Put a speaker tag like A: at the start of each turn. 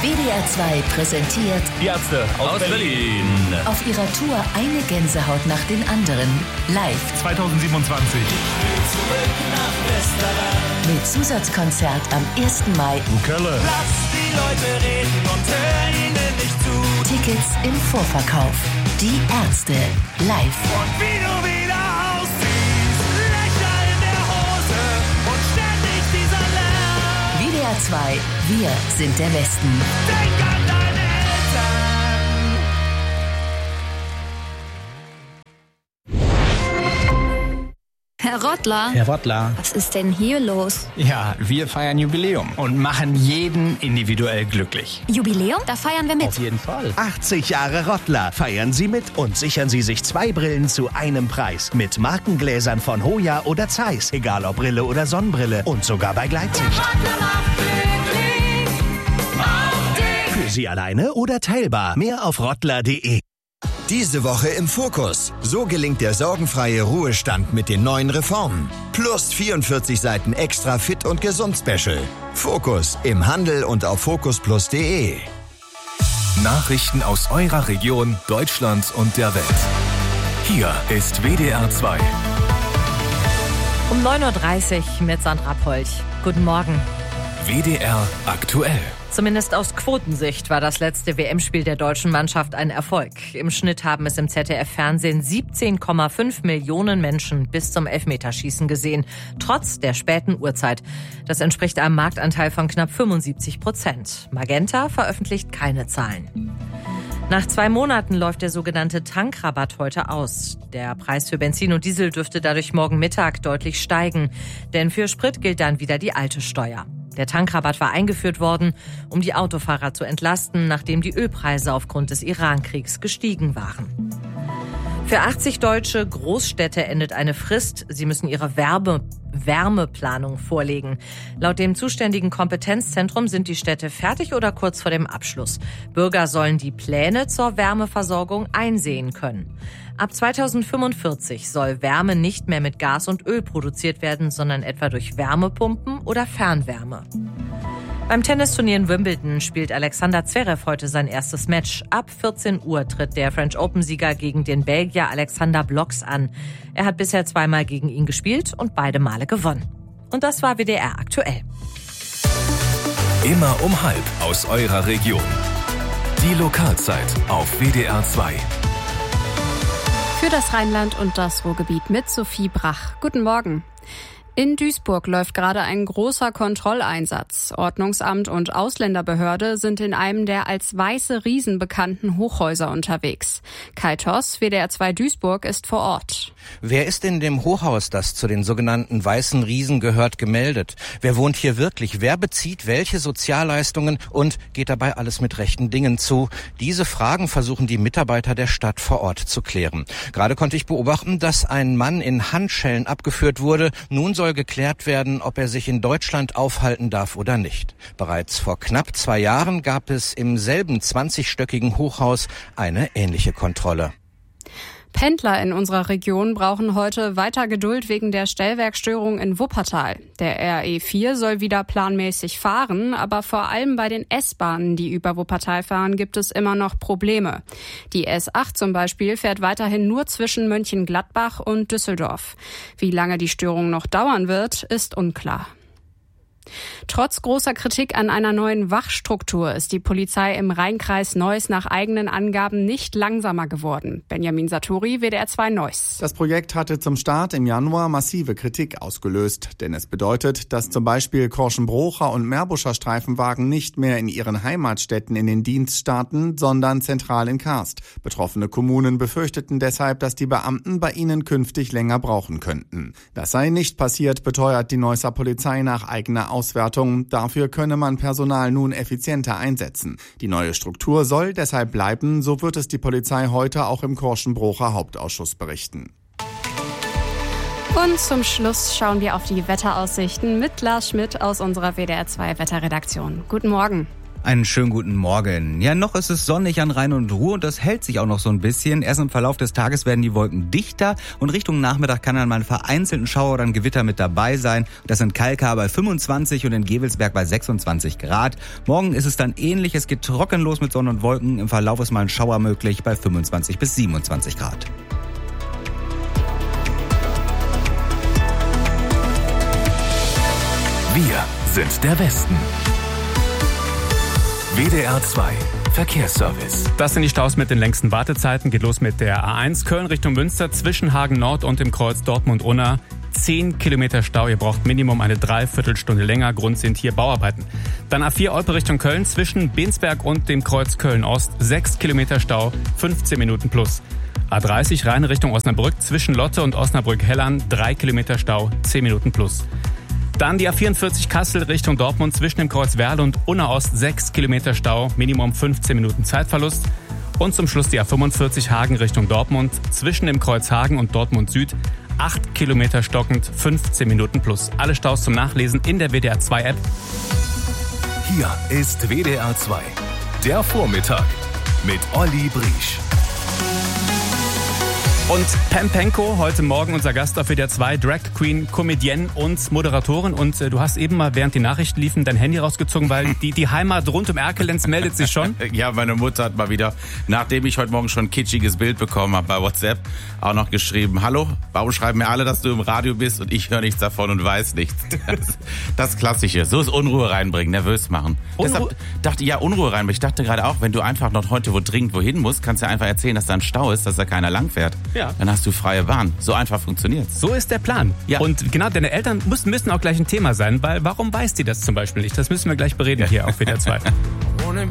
A: WDR 2 präsentiert
B: Die Ärzte aus Berlin.
A: auf ihrer Tour eine Gänsehaut nach den anderen. Live
B: 2027.
A: mit Zusatzkonzert am 1. Mai.
B: Kölle.
C: Lass die Leute reden und hör ihnen nicht zu.
A: Tickets im Vorverkauf. Die Ärzte live.
C: Und wie du wieder ausziehst, Löcher in der Hose und ständig dieser Lärm.
A: WDR 2, wir sind der Westen.
C: Denk an deine Eltern.
D: Herr Rottler,
E: Herr Rottler.
D: was ist denn hier los?
E: Ja, wir feiern Jubiläum und machen jeden individuell glücklich.
D: Jubiläum? Da feiern wir mit.
E: Auf jeden Fall.
F: 80 Jahre Rottler. Feiern Sie mit und sichern Sie sich 2 Brillen zu einem Preis. Mit Markengläsern von Hoya oder Zeiss. Egal ob Brille oder Sonnenbrille. Und sogar bei Gleitsicht. Für Sie alleine oder teilbar. Mehr auf rottler.de.
G: Diese Woche im Fokus. So gelingt der sorgenfreie Ruhestand mit den neuen Reformen. Plus 44 Seiten extra Fit und Gesund Special. Fokus im Handel und auf focusplus.de.
H: Nachrichten aus eurer Region, Deutschland und der Welt. Hier ist WDR 2.
I: Um 9.30 Uhr mit Sandra Polch. Guten Morgen.
H: WDR aktuell.
I: Zumindest aus Quotensicht war das letzte WM-Spiel der deutschen Mannschaft ein Erfolg. Im Schnitt haben es im ZDF-Fernsehen 17,5 Millionen Menschen bis zum Elfmeterschießen gesehen, trotz der späten Uhrzeit. Das entspricht einem Marktanteil von knapp 75%. Magenta veröffentlicht keine Zahlen. Nach 2 Monaten läuft der sogenannte Tankrabatt heute aus. Der Preis für Benzin und Diesel dürfte dadurch morgen Mittag deutlich steigen, denn für Sprit gilt dann wieder die alte Steuer. Der Tankrabatt war eingeführt worden, um die Autofahrer zu entlasten, nachdem die Ölpreise aufgrund des Iran-Kriegs gestiegen waren. Für 80 deutsche Großstädte endet eine Frist. Sie müssen ihre Wärmeplanung vorlegen. Laut dem zuständigen Kompetenzzentrum sind die Städte fertig oder kurz vor dem Abschluss. Bürger sollen die Pläne zur Wärmeversorgung einsehen können. Ab 2045 soll Wärme nicht mehr mit Gas und Öl produziert werden, sondern etwa durch Wärmepumpen oder Fernwärme. Beim Tennisturnier in Wimbledon spielt Alexander Zverev heute sein erstes Match. Ab 14 Uhr tritt der French Open-Sieger gegen den Belgier Alexander Blocks an. Er hat bisher 2-mal gegen ihn gespielt und beide Male gewonnen. Und das war WDR aktuell.
H: Immer um 12 aus eurer Region. Die Lokalzeit auf WDR 2.
J: Für das Rheinland und das Ruhrgebiet mit Sophie Brach. Guten Morgen. In Duisburg läuft gerade ein großer Kontrolleinsatz. Ordnungsamt und Ausländerbehörde sind in einem der als weiße Riesen bekannten Hochhäuser unterwegs. Kai Toss, WDR 2 Duisburg, ist vor Ort.
K: Wer ist in dem Hochhaus, das zu den sogenannten weißen Riesen gehört, gemeldet? Wer wohnt hier wirklich? Wer bezieht welche Sozialleistungen und geht dabei alles mit rechten Dingen zu? Diese Fragen versuchen die Mitarbeiter der Stadt vor Ort zu klären. Gerade konnte ich beobachten, dass ein Mann in Handschellen abgeführt wurde. Nun soll geklärt werden, ob er sich in Deutschland aufhalten darf oder nicht. Bereits vor knapp 2 Jahren gab es im selben 20-stöckigen Hochhaus eine ähnliche Kontrolle.
J: Pendler in unserer Region brauchen heute weiter Geduld wegen der Stellwerkstörung in Wuppertal. Der RE4 soll wieder planmäßig fahren, aber vor allem bei den S-Bahnen, die über Wuppertal fahren, gibt es immer noch Probleme. Die S8 zum Beispiel fährt weiterhin nur zwischen Mönchengladbach und Düsseldorf. Wie lange die Störung noch dauern wird, ist unklar. Trotz großer Kritik an einer neuen Wachstruktur ist die Polizei im Rheinkreis Neuss nach eigenen Angaben nicht langsamer geworden. Benjamin Satori, WDR 2 Neuss.
L: Das Projekt hatte zum Start im Januar massive Kritik ausgelöst. Denn es bedeutet, dass zum Beispiel Korschenbrocher und Meerbuscher Streifenwagen nicht mehr in ihren Heimatstädten in den Dienst starten, sondern zentral in Karst. Betroffene Kommunen befürchteten deshalb, dass die Beamten bei ihnen künftig länger brauchen könnten. Das sei nicht passiert, beteuert die Neusser Polizei nach eigener Auswertung. Dafür könne man Personal nun effizienter einsetzen. Die neue Struktur soll deshalb bleiben, so wird es die Polizei heute auch im Korschenbrocher Hauptausschuss berichten.
J: Und zum Schluss schauen wir auf die Wetteraussichten mit Lars Schmidt aus unserer WDR 2 Wetterredaktion. Guten Morgen.
M: Einen schönen guten Morgen. Ja, noch ist es sonnig an Rhein und Ruhr und das hält sich auch noch so ein bisschen. Erst im Verlauf des Tages werden die Wolken dichter und Richtung Nachmittag kann dann mal ein vereinzelten Schauer oder ein Gewitter mit dabei sein. Das sind Kalkar bei 25 und in Gevelsberg bei 26 Grad. Morgen ist es dann ähnlich. Es geht trocken los mit Sonne und Wolken. Im Verlauf ist mal ein Schauer möglich bei 25 bis 27 Grad.
H: Wir sind der Westen. WDR 2 Verkehrsservice.
B: Das sind die Staus mit den längsten Wartezeiten. Geht los mit der A1 Köln Richtung Münster zwischen Hagen Nord und dem Kreuz Dortmund-Unna. 10 Kilometer Stau. Ihr braucht Minimum eine Dreiviertelstunde länger. Grund sind hier Bauarbeiten. Dann A4 Olpe Richtung Köln zwischen Bensberg und dem Kreuz Köln-Ost. 6 Kilometer Stau, 15 Minuten plus. A30 Rhein Richtung Osnabrück zwischen Lotte und Osnabrück-Hellern. 3 Kilometer Stau, 10 Minuten plus. Dann die A44 Kassel Richtung Dortmund zwischen dem Kreuz Werle und Unna Ost 6 Kilometer Stau, Minimum 15 Minuten Zeitverlust. Und zum Schluss die A45 Hagen Richtung Dortmund zwischen dem Kreuz Hagen und Dortmund Süd 8 Kilometer stockend, 15 Minuten plus. Alle Staus zum Nachlesen in der WDR 2 App.
H: Hier ist WDR 2, der Vormittag mit Olli Briesch.
B: Und Pam Penko, heute Morgen unser Gast auf WDR 2, Drag Queen, Comedienne und Moderatorin. Und du hast eben mal, während die Nachrichten liefen, dein Handy rausgezogen, weil die Heimat rund um Erkelenz meldet sich schon.
N: Ja, meine Mutter hat mal wieder, nachdem ich heute Morgen schon ein kitschiges Bild bekommen habe bei WhatsApp, auch noch geschrieben: Hallo, warum schreiben mir alle, dass du im Radio bist und ich höre nichts davon und weiß nichts? Das Klassische. So ist Unruhe reinbringen, nervös machen. Deshalb dachte ich, ja, Unruhe reinbringen. Ich dachte gerade auch, wenn du einfach noch heute dringend wohin musst, kannst du ja einfach erzählen, dass da ein Stau ist, dass da keiner langfährt. Ja. Dann hast du freie Bahn. So einfach funktioniert's.
B: So ist der Plan. Ja. Und genau, deine Eltern müssen auch gleich ein Thema sein, weil warum weiß die das zum Beispiel nicht? Das müssen wir gleich bereden hier auf WDR 2.